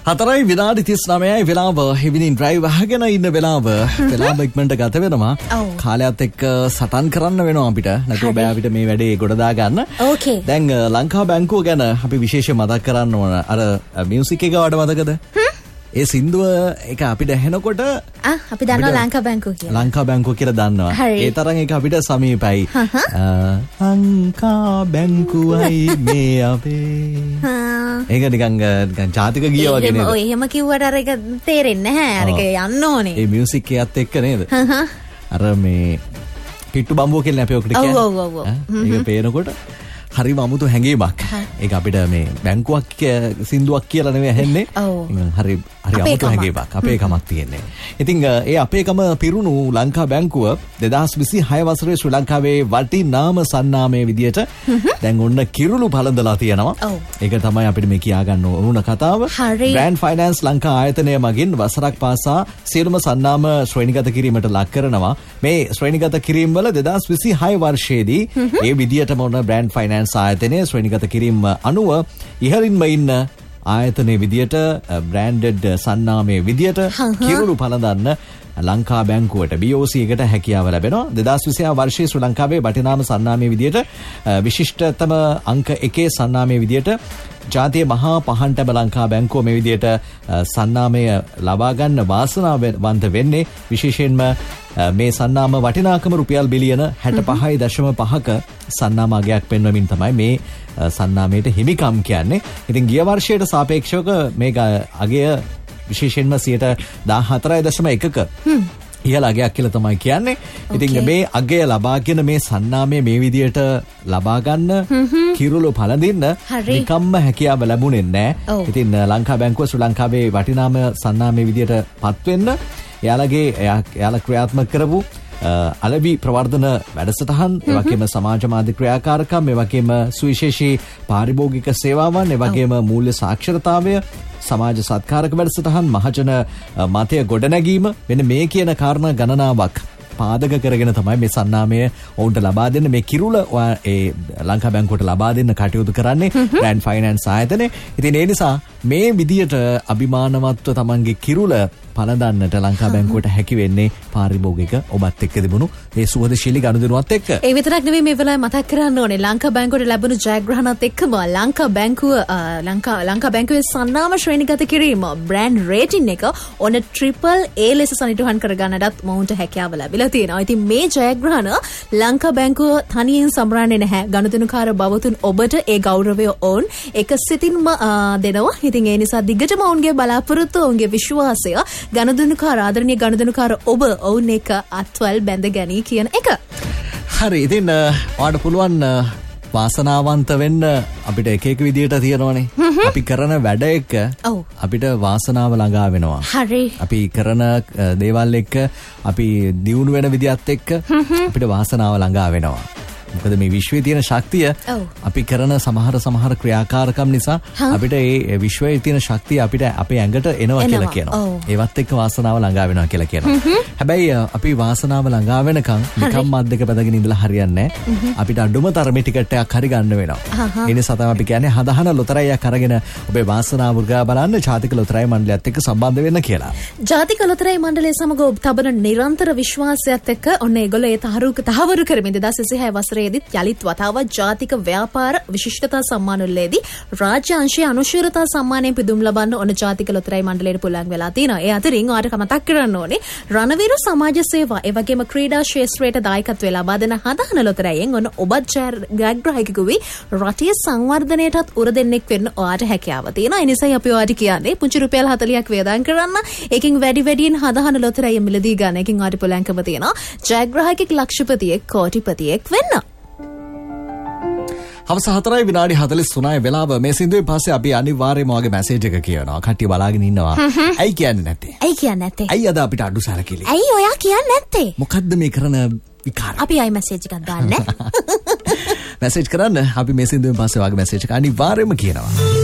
4 විනාඩි 39යි වෙලාව. ඉවිනින් ඩ්‍රයිව් අහගෙන ඉන්න වෙලාව. වෙලාව ඉක්මනට ගත වෙනවා. කාලයත් එක්ක සටන් කරන්න වෙනවා අපිට. නැතුව බෑ අපිට මේ වැඩේ ගොඩ දා ගන්න. ඕකේ. දැන් ලංකා බැංකුව ගැන අපි විශේෂ මතක් කරන්න ඕන. අර මියුසික් එක වඩ මතකද? ඒ සින්දුව එක අපිට ඇහෙනකොට අපි දන්නවා ලංකා බැංකුව කියලා. ලංකා බැංකුව කියලා දන්නවා. ඒ තරම් ඒක අපිට සමීපයි. ලංකා බැංකුවයි මේ අපේ. ඒක නිකන් ජාතික ගීය වගේ නේද? ඔය එහෙම කිව්වට අර ඒක තේරෙන්නේ නැහැ. අර ඒක යන්න ඕනේ. ඒ මියුසික් එකත් එක්ක නේද? අර මේ පිට්ටු බම්බුව කියලා අපි ඔකට කියන්නේ. ඔව්. ඒක පේනකොට හරිම අමුතු හැඟීමක්. ඒක අපිට මේ බැංකුවක් සින්දුවක් කියලා නෙවෙයි ඇහෙන්නේ. හරි අමුතු හැඟීමක්. අපේකමක් තියෙන්නේ. ඉතින් ඒ අපේකම පිරුණු ලංකා බැංකුව 2026 වසරේ ශ්‍රී ලංකාවේ වටිනාම සන්නාමයේ විදියට දැන් ඔන්න කිරුළු පළඳලා තියෙනවා. ඒක තමයි අපිට මේ කියා ගන්න ඕන කතාව. බ්‍රෑන්ඩ් ෆයිනෑන්ස් ලංකා ආයතනය මගින් වසරක් පාසා සියලුම සන්නාම ශ්‍රේණිගත කිරීමට ලක් කරනවා. මේ ශ්‍රේණිගත කිරීම වල 2026 වර්ෂයේදී ඒ විදියටම ඔන්න බ්‍රෑන්ඩ් ෆයිනෑන්ස් ආයතනයේ ශ්‍රේණිගත කිරීම අනුව ඉහළින්ම ඉන්න ආයතනයේ විදියට බ්‍රෑන්ඩඩ් සන්නාමයේ විදියට කිරුළු පළඳන්න ලංකා බැංකුවට BOC එකට හැකියාව ලැබෙනවා. 2026 වර්ෂයේ ශ්‍රී ලංකාවේ වටිනාම සන්නාමයේ විදියට විශිෂ්ටතම අංක 1 සන්නාමයේ විදියට ජාතිය මහා පහන්ටම ලංකා බැංකුව මේ විදියට සන්නාමය ලබා ගන්න වාසනාවන්ත වෙන්නේ විශේෂයෙන්ම මේ සන්නාම වටිනාකම රුපියල් බිලියන 65.5ක සන්නාම අගයක් පෙන්වමින් තමයි මේ සන්නාමයට හිමිකම් කියන්නේ. ඉතින් ගිය වර්ෂයට සාපේක්ෂව මේ අගය විශේෂයෙන්ම 14.1ක ඉහළ අගයක් කියලා තමයි කියන්නේ. ඉතින් මේ අගය ලබාගෙන මේ සන්නාමය මේ විදියට ලබා ගන්න කිරුළු පළඳින්න නිකම්ම හැකියාව ලැබුණේ නැහැ. ඉතින් ලංකා බැංකුව ශ්‍රී ලංකාවේ වටිනාම සන්නාමයේ විදියට පත් වෙන්න එයාලා ක්‍රියාත්මක කරපු අලෙවි ප්‍රවර්ධන වැඩසටහන්, ඒ වගේම සමාජ මාධ්‍ය ක්‍රියාකාරකම්, ඒ වගේම සුවිශේෂී පාරිභෝගික සේවාවන්, ඒ වගේම මූල්‍ය සාක්ෂරතාවය, සමාජ සත්කාරක වැඩසටහන්, මහජන මතය ගොඩනැගීම, මෙන්න මේ කියන කාරණා ගණනාවක් පාදක කරගෙන තමයි මේ සන්නාමය ඔවුන්ට ලබා දෙන්න, මේ කිරුළ ඒ ලංකා බැංකුවට ලබා දෙන්න කටයුතු කරන්නේ බ්‍රෑන්ඩ් ෆයිනෑන්ස් ආයතනය. ඉතින් ඒ නිසා මේ විදියට අභිමානවත්ව තමන්ගේ කිරුළ පළඳන්නට ලංකා බැංකුවට හැකි වෙන්නේ පාරිභෝගික ඔබත් එක්ක තිබුණු මේ සුවදශීලී ගනුදෙනුවත් එක්ක. ඒ විතරක් නෙවෙයි මේ වෙලාවේ මතක් කරන්න ඕනේ ලංකා බැංකුවට ලැබුණු ජයග්‍රහණත් එක්කම ලංකා බැංකුව ලංකා බැංකුවේ සන්නාම ශ්‍රේණිගත කිරීම බ්‍රෑන්ඩ් රේටින් එක ඔන්න AAA ලෙස සනිටුහන් කරගන්නටත් මොවුන්ට හැකියාව ලැබිලා තියෙනවා. ඉතින් මේ ජයග්‍රහණ ලංකා බැංකුව තනියෙන් සම්රන්නේ නැහැ. ගනුදෙනුකාර බවතුන් ඔබට ඒ ගෞරවය ඕන් එක සිතින්ම දෙනවා. ඉතින් ඒ නිසා දිගටම ඔවුන්ගේ බලාපොරොත්තු, ඔවුන්ගේ විශ්වාසය ගනුදෙනුකාර ආදරණීය ගනුදෙනුකාර ඔබ ඔවුන් එක අත්වල් බැඳ ගනී කියන එක. හරි. ඉතින් ඔයාලට පුළුවන් වාසනාවන්ත වෙන්න අපිට එක එක විදියට තියෙනවනේ. අපි කරන වැඩ එක්ක අපිට වාසනාව ළඟා වෙනවා. හරි. අපි කරන දේවල් එක්ක අපි දියුණු වෙන විදියත් එක්ක අපිට වාසනාව ළඟා වෙනවා. මොකද මේ විශ්වයේ තියෙන ශක්තිය අපි කරන සමහර ක්‍රියාකාරකම් නිසා අපිට ඒ විශ්වයේ තියෙන ශක්තිය අපිට අපේ ඇඟට එනවා කියලා කියනවා. ඒවත් එක්ක වාසනාව ළඟා වෙනවා කියලා කියනවා. හැබැයි අපි වාසනාව ළඟා වෙනකන් නිකම්ම අත් දෙක බැඳගෙන ඉඳලා හරියන්නේ නැහැ. අපිට අඩුම තරමේ ටිකට් එකක් හරි ගන්න වෙනවා. ඒ නිසා තමයි අපි කියන්නේ හදහන ලොතරැයියක් අරගෙන ඔබේ වාසනාව උර්ගා බලන්න ජාතික ලොතරැයි මණ්ඩලයත් එක්ක සම්බන්ධ වෙන්න කියලා. ජාතික ලොතරැයි මණ්ඩලය සමග ඔබ තබන නිරන්තර විශ්වාසයත් එක්ක ඔන්න ඒගොල්ලෝ ඒ තහවුරු කරමින් 2026 වසරේ යලිත් වතාවක් ජාතික ව්‍යාපාර විශිෂ්ටතා සම්මානවලදී රාජ්‍ය අංශයේ අනුශීලතා සම්මානයෙන් පිදුම් ලබන්න ඕන ජාතික ලොතරැයි මණ්ඩලයට පුළුවන් වෙලා තියෙනවා. ඒ අතරින් ඔයාලට මතක් කරන්න ඕනේ රණවිරු සමාජ සේවා ඒ වගේම ක්‍රීඩා ක්ෂේත්‍රයට දායකත්වය ලබා දෙන හදහන ලොතරැයියෙන් ඔන්න ඔබත් ජයග්‍රාහකයෙකුවි රටේ සංවර්ධනයටත් උර දෙන්නෙක් වෙන්න ඔයාලට හැකියාව තියෙනවා. ඒ නිසායි අපි ඔයාලට කියන්නේ පුංචි රුපියල් 40ක් වේදම් කරන්න. ඒකෙන් වැඩියෙන් හදහන ලොතරැයිය මිලදී ගන්න. ඒකෙන් ඔයාලට පුළුවන්කම තියෙනවා ජයග්‍රාහකෙක් ලක්ෂපතියෙක් කෝටිපතියෙක් වෙන්න. හවස 4 විනාඩි 43 වෙලාව. මේ සින්දුවේ පස්සේ අපි අනිවාර්යයෙන්ම වගේ මැසේජ් එක කියනවා. කට්ටිය බලාගෙන ඉන්නවා. ඇයි කියන්නේ නැත්තේ? ඇයි අද අපිට අඩු සැලකිලි? ඇයි ඔයා කියන්නේ නැත්තේ? මොකද්ද මේ කරන විකාර? අපි ආයි මැසේජ් එකක් දාන්න. මැසේජ් කරන්න. අපි මේ සින්දුවෙන් පස්සේ වගේ මැසේජ් එක අනිවාර්යයෙන්ම කියනවා.